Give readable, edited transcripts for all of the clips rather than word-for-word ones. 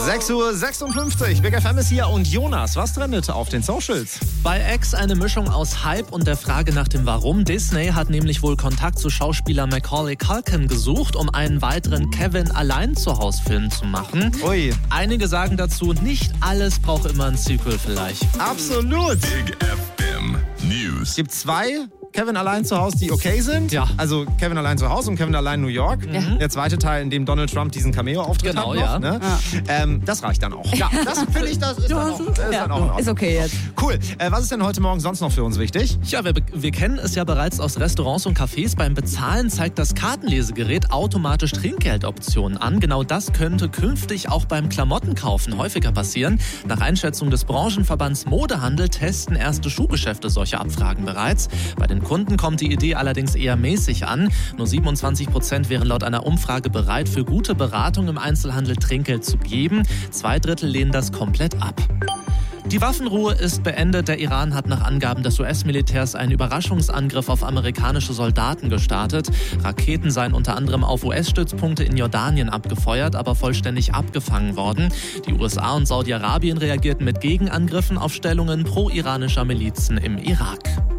6:56 Uhr, Big FM ist hier und Jonas, was trendet auf den Socials? Bei X eine Mischung aus Hype und der Frage nach dem Warum. Disney hat nämlich wohl Kontakt zu Schauspieler Macaulay Culkin gesucht, um einen weiteren Kevin-Allein-zu-Haus-Film zu machen. Ui. Einige sagen dazu, nicht alles braucht immer ein Sequel vielleicht. Absolut. Big FM News. Es gibt zwei Kevin allein zu Hause, die okay sind. Ja. Also Kevin allein zu Hause und Kevin allein New York. Der zweite Teil, in dem Donald Trump diesen Cameo-Auftritt Genau, hat. ja. Ne? Das reicht dann auch. Ja, das finde ich, das ist dann auch, dann auch in Ordnung. Ist okay jetzt. Cool. Was ist denn heute Morgen sonst noch für uns wichtig? Ja, wir kennen es ja bereits aus Restaurants und Cafés. Beim Bezahlen zeigt das Kartenlesegerät automatisch Trinkgeldoptionen an. Genau das könnte künftig auch beim Klamottenkaufen häufiger passieren. Nach Einschätzung des Branchenverbands Modehandel testen erste Schuhgeschäfte solche Abfragen bereits. Bei den Kunden kommt die Idee allerdings eher mäßig an. Nur 27% wären laut einer Umfrage bereit, für gute Beratung im Einzelhandel Trinkgeld zu geben. 2/3 lehnen das komplett ab. Die Waffenruhe ist beendet. Der Iran hat nach Angaben des US-Militärs einen Überraschungsangriff auf amerikanische Soldaten gestartet. Raketen seien unter anderem auf US-Stützpunkte in Jordanien abgefeuert, aber vollständig abgefangen worden. Die USA und Saudi-Arabien reagierten mit Gegenangriffen auf Stellungen pro-iranischer Milizen im Irak.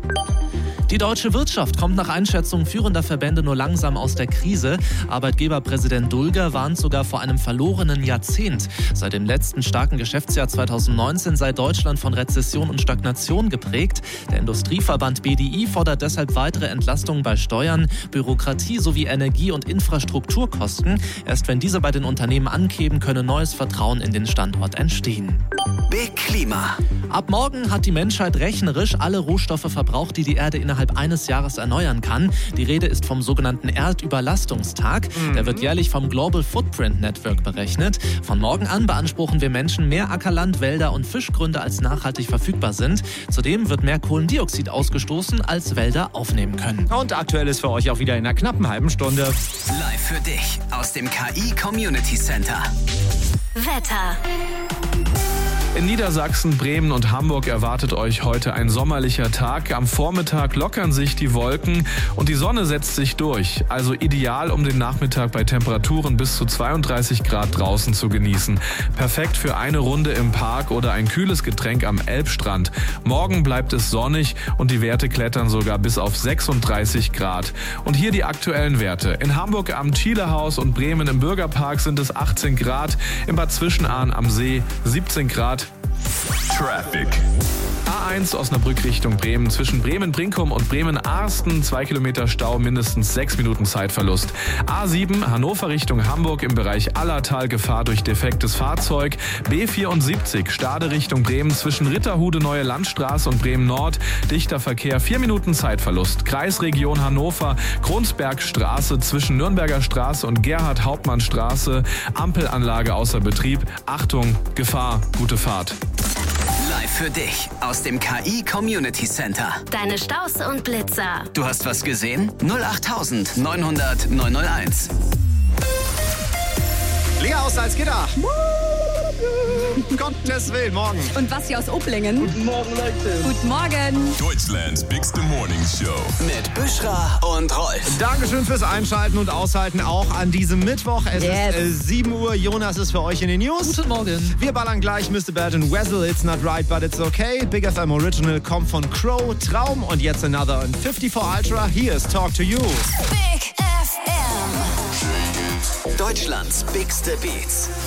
Die deutsche Wirtschaft kommt nach Einschätzung führender Verbände nur langsam aus der Krise. Arbeitgeberpräsident Dulger warnt sogar vor einem verlorenen Jahrzehnt. Seit dem letzten starken Geschäftsjahr 2019 sei Deutschland von Rezession und Stagnation geprägt. Der Industrieverband BDI fordert deshalb weitere Entlastungen bei Steuern, Bürokratie sowie Energie- und Infrastrukturkosten. Erst wenn diese bei den Unternehmen ankämen, könne neues Vertrauen in den Standort entstehen. Big Klima. Ab morgen hat die Menschheit rechnerisch alle Rohstoffe verbraucht, die die Erde innerhalb eines Jahres erneuern kann. Die Rede ist vom sogenannten Erdüberlastungstag. Der wird jährlich vom Global Footprint Network berechnet. Von morgen an beanspruchen wir Menschen mehr Ackerland, Wälder und Fischgründe, als nachhaltig verfügbar sind. Zudem wird mehr Kohlendioxid ausgestoßen, als Wälder aufnehmen können. Und aktuell ist für euch auch wieder in einer knappen halben Stunde. Live für dich aus dem KI Community Center. Wetter. In Niedersachsen, Bremen und Hamburg erwartet euch heute ein sommerlicher Tag. Am Vormittag lockern sich die Wolken und die Sonne setzt sich durch. Also ideal, um den Nachmittag bei Temperaturen bis zu 32 Grad draußen zu genießen. Perfekt für eine Runde im Park oder ein kühles Getränk am Elbstrand. Morgen bleibt es sonnig und die Werte klettern sogar bis auf 36 Grad. Und hier die aktuellen Werte. In Hamburg am Thielehaus und Bremen im Bürgerpark sind es 18 Grad. In Bad Zwischenahn am See 17 Grad. Traffic. A1 Osnabrück Richtung Bremen. Zwischen Bremen-Brinkum und Bremen-Arsten 2 Kilometer Stau, mindestens 6 Minuten Zeitverlust. A7 Hannover Richtung Hamburg im Bereich Allertal, Gefahr durch defektes Fahrzeug. B74 Stade Richtung Bremen zwischen Ritterhude Neue Landstraße und Bremen Nord. Dichter Verkehr, 4 Minuten Zeitverlust. Kreisregion Hannover, Kronsbergstraße zwischen Nürnberger Straße und Gerhard-Hauptmann-Straße. Ampelanlage außer Betrieb. Achtung, Gefahr, gute Fahrt. Live für dich aus dem KI Community Center. Deine Staus und Blitzer. Du hast was gesehen? 08000 900 901. Liga aus Salzgitter. Gottes Willen, morgen. Und was hier aus Oblingen? Guten Morgen, Leute. Guten Morgen. Deutschlands Bigste Morning Show. Mit Büschra und Rolf. Dankeschön fürs Einschalten und Aushalten auch an diesem Mittwoch. Es ist 7 Uhr. Jonas ist für euch in den News. Guten Morgen. Wir ballern gleich Mr. Bad and Wessel. It's not right, but it's okay. Big FM Original kommt von Crow, Traum und jetzt Another in 54 Ultra. Hier ist Talk to You. Big FM. Deutschlands bigste Beats.